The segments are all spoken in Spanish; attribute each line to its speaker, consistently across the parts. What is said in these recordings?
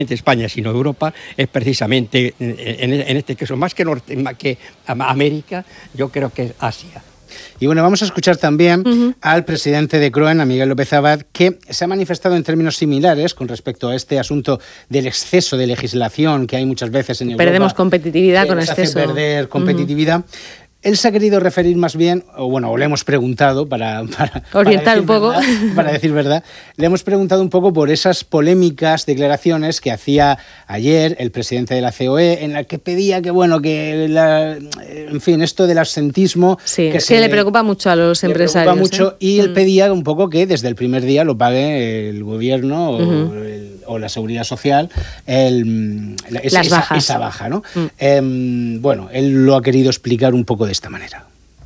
Speaker 1: España, sino Europa, es precisamente, en este caso, más que América, yo creo que es Asia.
Speaker 2: Y bueno, vamos a escuchar también al presidente de CROEN, a Miguel López Abad, que se ha manifestado en términos similares con respecto a este asunto del exceso de legislación que hay muchas veces en Europa.
Speaker 3: Perdemos competitividad con exceso.
Speaker 2: Hace perder competitividad. Él se ha querido referir más bien, o le hemos preguntado para
Speaker 3: orientar un poco.
Speaker 2: Para decir verdad, le hemos preguntado un poco por esas polémicas declaraciones que hacía ayer el presidente de la COE, en la que pedía que esto del absentismo...
Speaker 3: Sí, que le preocupa mucho a los empresarios.
Speaker 2: Le preocupa mucho, y él pedía un poco que desde el primer día lo pague el gobierno o la seguridad social, esa baja, ¿no? Él lo ha querido explicar un poco de esta manera.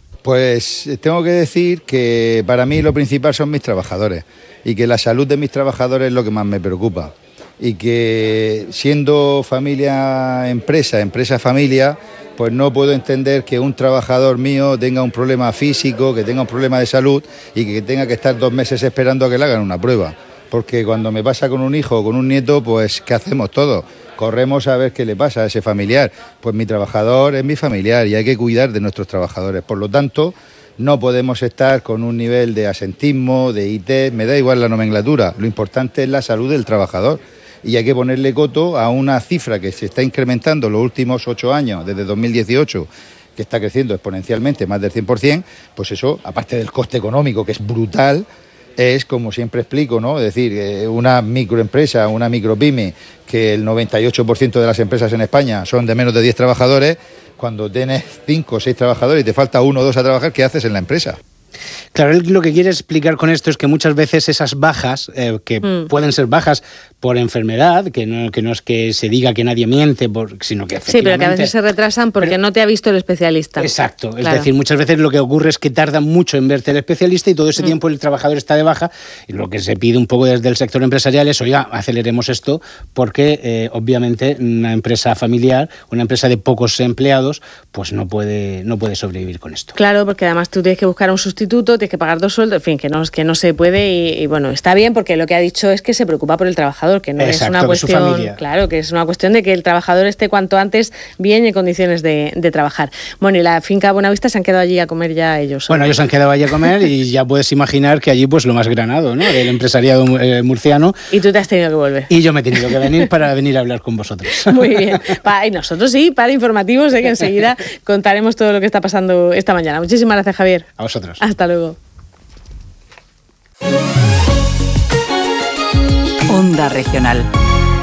Speaker 4: Pues tengo que decir que para mí lo principal son mis trabajadores y que la salud de mis trabajadores es lo que más me preocupa, y que siendo familia empresa familia, pues no puedo entender que un trabajador mío tenga un problema físico, que tenga un problema de salud y que tenga que estar 2 meses esperando a que le hagan una prueba. Porque cuando me pasa con un hijo o con un nieto, pues ¿qué hacemos todos? Corremos a ver qué le pasa a ese familiar. Pues mi trabajador es mi familiar y hay que cuidar de nuestros trabajadores. Por lo tanto, no podemos estar con un nivel de asentismo, de IT, me da igual la nomenclatura. Lo importante es la salud del trabajador. Y hay que ponerle coto a una cifra que se está incrementando los últimos 8 años, desde 2018, que está creciendo exponencialmente, más del 100%, pues eso, aparte del coste económico, que es brutal, es, como siempre explico, ¿no? Es decir, una microempresa, una micropyme, que el 98% de las empresas en España son de menos de 10 trabajadores, cuando tienes 5 o 6 trabajadores y te falta 1 o 2 a trabajar, ¿qué haces en la empresa?
Speaker 2: Claro, él lo que quiere explicar con esto es que muchas veces esas bajas, que pueden ser bajas por enfermedad, que no es que se diga que nadie miente, sino que efectivamente...
Speaker 3: Sí, pero que a veces se retrasan porque no te ha visto el especialista.
Speaker 2: Exacto, claro. Es decir, muchas veces lo que ocurre es que tardan mucho en verte el especialista y todo ese tiempo el trabajador está de baja, y lo que se pide un poco desde el sector empresarial es, oiga, aceleremos esto, porque obviamente una empresa familiar, una empresa de pocos empleados, pues no puede sobrevivir con esto.
Speaker 3: Claro, porque además tú tienes que buscar un sustituto, tienes que pagar 2 sueldos, en fin, que no se puede, y bueno, está bien porque lo que ha dicho es que se preocupa por el trabajador, que no es una cuestión, claro, que es una cuestión de que el trabajador esté cuanto antes bien y en condiciones de trabajar. Bueno, y la finca Buenavista se han quedado allí a comer ya ellos.
Speaker 2: Bueno, ellos se han quedado allí a comer y ya puedes imaginar que allí pues lo más granado, ¿no? Del empresariado murciano.
Speaker 3: Y tú te has tenido que volver.
Speaker 2: Y yo me he tenido que venir para venir a hablar con vosotros.
Speaker 3: Muy bien. Y nosotros sí, para informativos, que enseguida contaremos todo lo que está pasando esta mañana. Muchísimas gracias, Javier.
Speaker 2: A vosotros.
Speaker 3: Hasta luego.
Speaker 5: Onda Regional.